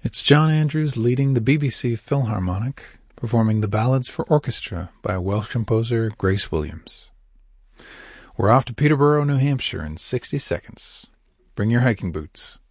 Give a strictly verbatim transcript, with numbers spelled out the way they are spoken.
It's John Andrews leading the B B C Philharmonic, performing the Ballads for Orchestra by Welsh composer Grace Williams. We're off to Peterborough, New Hampshire in sixty seconds. Bring your hiking boots.